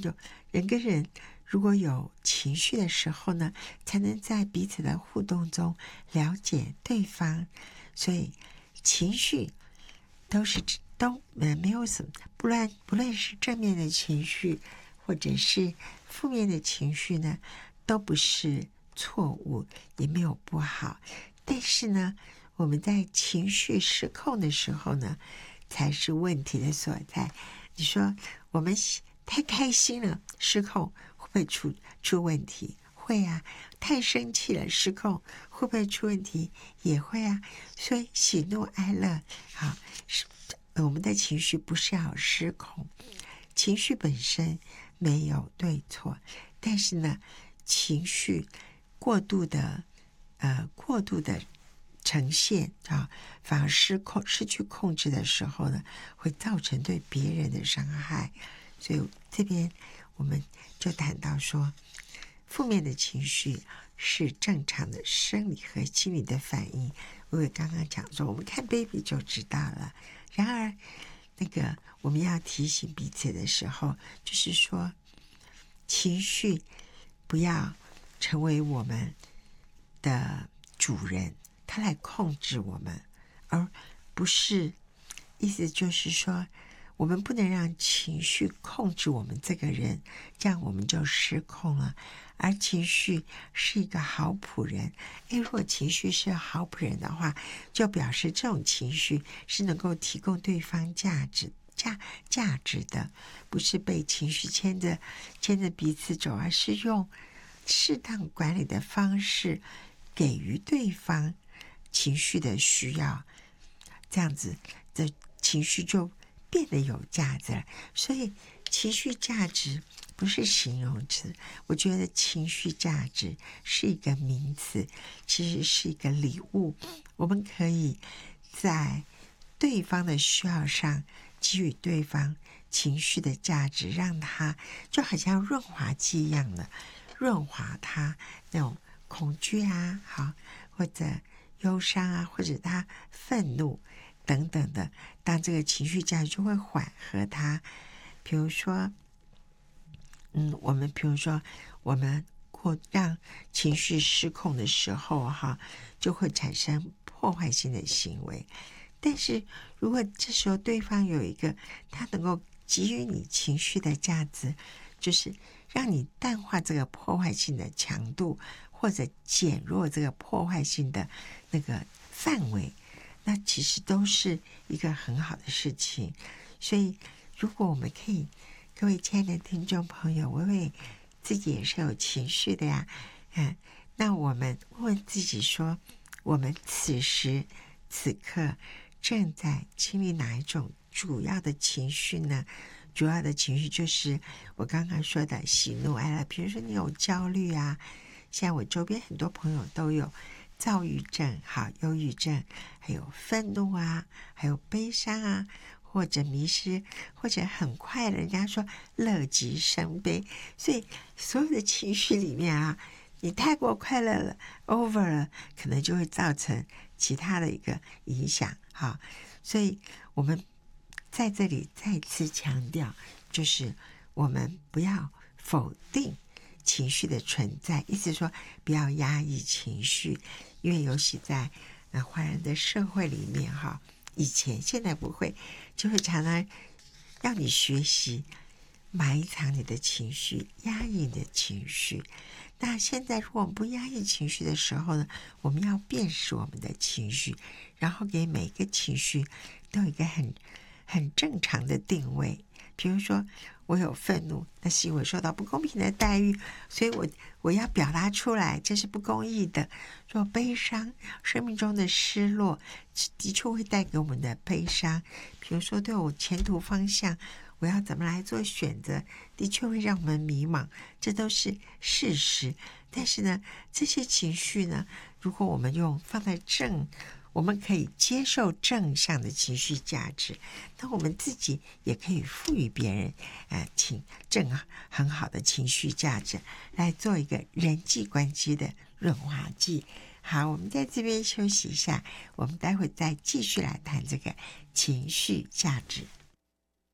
就人跟人如果有情绪的时候呢，才能在彼此的互动中了解对方。所以情绪都没有什么，不论是正面的情绪或者是负面的情绪呢，都不是错误，也没有不好。但是呢，我们在情绪失控的时候呢，才是问题的所在。你说我们太开心了失控，会不会出问题？会啊。太生气了失控，会不会出问题？也会啊。所以喜怒哀乐，好，我们的情绪不是要失控，情绪本身没有对错，但是呢，情绪过度的呈现啊，反而失去控制的时候呢，会造成对别人的伤害。所以这边我们就谈到说，负面的情绪是正常的生理和心理的反应。我也刚刚讲说，我们看 baby 就知道了。然而那个我们要提醒彼此的时候，就是说情绪不要成为我们的主人，他来控制我们，而不是，意思就是说我们不能让情绪控制我们这个人，这样我们就失控了。而情绪是一个好仆人，如果情绪是好仆人的话，就表示这种情绪是能够提供对方价值的，不是被情绪牵着彼此走，而是用适当管理的方式给予对方情绪的需要，这样子的情绪就变得有价值了。所以情绪价值不是形容词，我觉得情绪价值是一个名词，其实是一个礼物。我们可以在对方的需要上给予对方情绪的价值，让他就好像润滑剂一样的润滑他那种恐惧啊，好，或者忧伤啊，或者他愤怒等等的，当这个情绪价值就会缓和他。比如说我们让情绪失控的时候就会产生破坏性的行为。但是如果这时候对方有一个他能够给予你情绪的价值，就是让你淡化这个破坏性的强度，或者减弱这个破坏性的那个范围，那其实都是一个很好的事情。所以如果我们可以，各位亲爱的听众朋友，我以为自己也是有情绪的呀，那我们问自己说，我们此时此刻正在经历哪一种主要的情绪呢？主要的情绪就是我刚刚说的喜怒哀乐。比如说你有焦虑啊，像我周边很多朋友都有躁郁症、忧郁症，还有愤怒啊，还有悲伤啊，或者迷失，或者很快人家说乐极生悲。所以所有的情绪里面啊，你太过快乐了 over 了，可能就会造成其他的一个影响。所以我们在这里再次强调，就是我们不要否定情绪的存在，意思说不要压抑情绪。因为尤其在华人的社会里面以前现在不会，就会常常要你学习埋藏你的情绪，压抑你的情绪。那现在如果我们不压抑情绪的时候呢，我们要辨识我们的情绪，然后给每个情绪都有一个很正常的定位。比如说我有愤怒，那是因为受到不公平的待遇，所以我要表达出来，这是不公义的。若悲伤，生命中的失落的确会带给我们的悲伤。比如说对我前途方向，我要怎么来做选择，的确会让我们迷茫，这都是事实。但是呢，这些情绪呢，如果我们放在我们可以接受正向的情绪价值，那我们自己也可以赋予别人很好的情绪价值，来做一个人际关系的润滑剂。好，我们在这边休息一下，我们待会再继续来谈这个情绪价值。